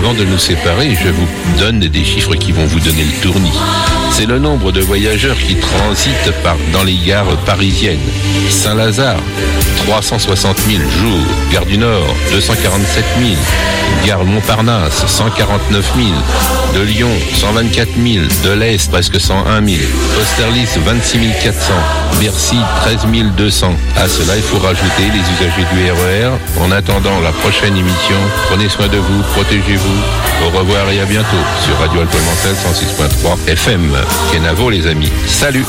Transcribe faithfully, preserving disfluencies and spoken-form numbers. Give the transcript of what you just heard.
avant de nous séparer, je vous donne des chiffres qui vont vous donner le tournis. C'est le nombre de voyageurs qui transitent par, dans les gares parisiennes. Saint-Lazare, trois cent soixante mille jours. Gare du Nord, deux cent quarante-sept mille. Gare Montparnasse, cent quarante-neuf mille. De Lyon, cent vingt-quatre mille. De l'Est, presque cent un mille. Austerlitz, vingt-six mille quatre cents. Bercy, treize mille deux cents. À cela, il faut rajouter les usagers du R E R. En attendant la prochaine émission, prenez soin de vous, protégez-vous. Au revoir et à bientôt sur Radio Alpes Mental cent six point trois F M. Kenavo les amis. Salut!